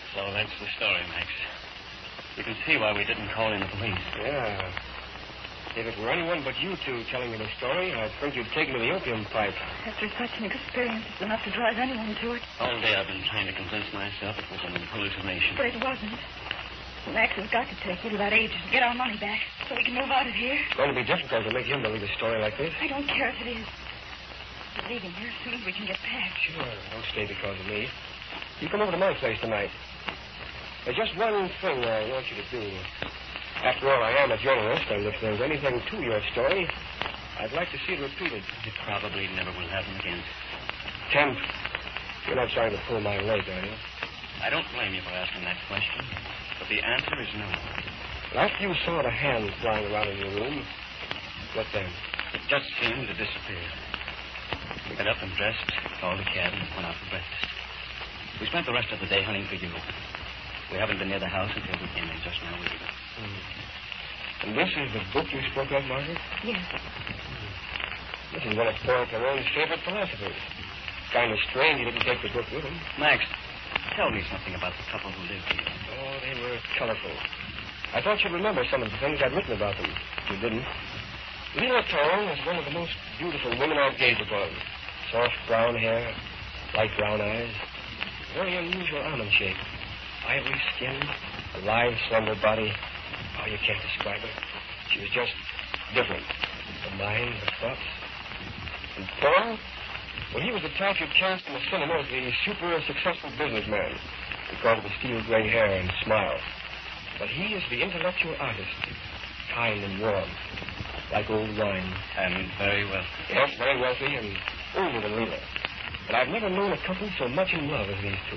So that's the story, Max. You can see why we didn't call in the police. Yeah. If it were anyone but you two telling me the story, I'd think you'd taken to the opium pipe. After such an experience, it's enough to drive anyone to it. All day I've been trying to convince myself it was an hallucination. But it wasn't. Max has got to take you to that agent and get our money back so we can move out of here. It's going to be difficult to make him believe a story like this. I don't care if it is. We're leaving here as soon as we can get back. Sure. Don't stay because of me. You come over to my place tonight. There's just one thing I want you to do. After all, I am a journalist, and if there's anything to your story, I'd like to see it repeated. It probably never will happen again. Kemp, you're not trying to pull my leg, are you? I don't blame you for asking that question, but the answer is no. Well, after you saw the hand flying around in your room, what then? It just seemed to disappear. We got up and dressed, called a cab, and went out for breakfast. We spent the rest of the day hunting for you. We haven't been near the house until we came in just now with you. And this is the book you spoke of, Margaret? Yes. This is one of Paul Caron's favorite philosophers. Kind of strange he didn't take the book with him. Max, tell me something about the couple who lived here. Oh, they were colorful. I thought you'd remember some of the things I'd written about them. You didn't. Leela Caron was one of the most beautiful women I've gazed upon. Soft brown hair, light brown eyes, very unusual almond shape. Ivory skin, a lithe, slender body. Oh, you can't describe her. She was just different. The mind, the thoughts. And Paul? Well, he was the type you'd cast in the cinema as the super successful businessman because of the steel gray hair and smile. But he is the intellectual artist, kind and warm, like old wine. And very wealthy. Yes, very wealthy and older than Leela. But I've never known a couple so much in love as these two.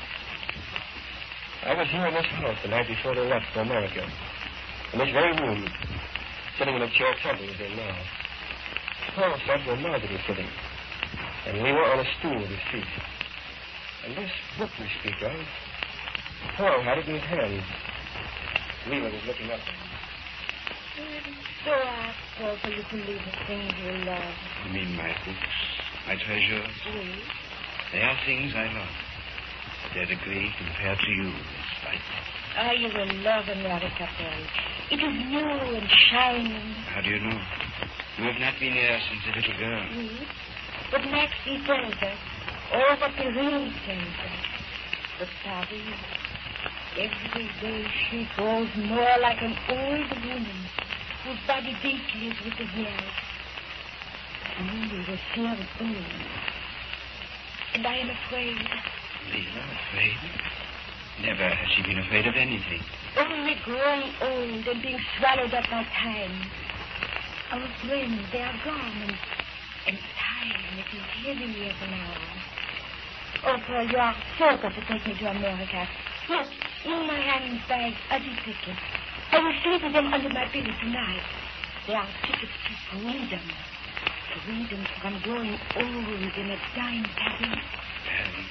I was here in this house the night before they left for America. In this very room, sitting in a chair Temple is in now. Paul sat where Margaret was sitting, and Leela on a stool with his feet. And this book we speak of, Paul had it in his hands. Leela was looking up. I'm so awful for you to leave the things you love. You mean my books, my treasures? Yes. They are things I love. Their degree compared to you is like... Ah, you will love America, Paul. It is new and shining. How do you know? You have not been here since a little girl. Yes. But Max, he tells us all that the really tells us. But Paris, every day she grows more like an old woman whose body dimples with the years. Only the fear of old. And I am afraid. Leela, afraid? Never has she been afraid of anything. Only growing old and being swallowed up by time. Our brains, they are gone, and time, it is heavier than ours. Oh, Paul, you are so good to take me to America. Look, in my handbag are the tickets. I will sleep with them under my pillow tonight. They are tickets to freedom. Freedom from growing old in a dying Paris. Harry.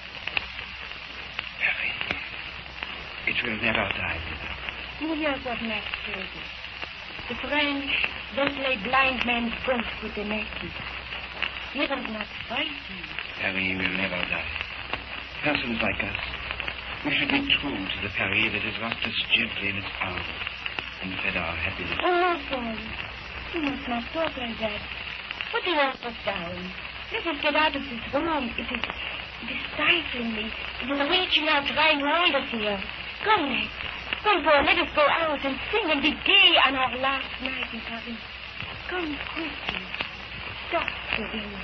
It will never die. You hear what Max told us. The French don't lay blind men's ghosts with the naked. You don't not frightened. Harry will never die. Persons like us, we should be true to the Paris that has rocked us gently in its arms and fed our happiness. Oh, no, Paul. You must not talk like that. What do you want us down? Let us get out of this room. It is stifling me. It is reaching out, trying to hold us here. Come, Max. Come, Paul, let us go out and sing and be gay on our last night in Paris. Come quickly. Stop the wind.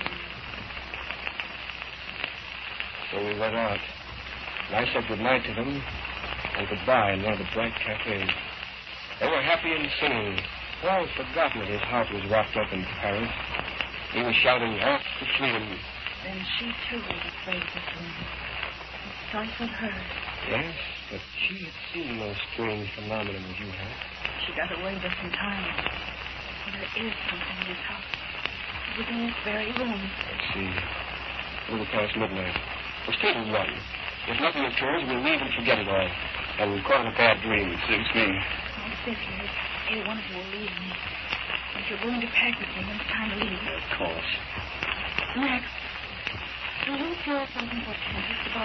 So we went out. And I said goodnight to them and goodbye in one of the bright cafes. They were happy and singing. Paul had forgotten that his heart was wrapped up in Paris. He was shouting out to freedom. Then she, too, was afraid of him. It stifled her. Yes, but she had seen no strange phenomenon as you had. She got away just in time. There is something in this house. It was in this very room. Let's see. A little past midnight. We're still in one. If nothing occurs, we'll leave and forget it all. And we'll call it a bad dream. It suits me. I said to you, any one of you will leave me. If you're going to pack with me when it's time to leave. Of course. Max, do you feel something for Tempest about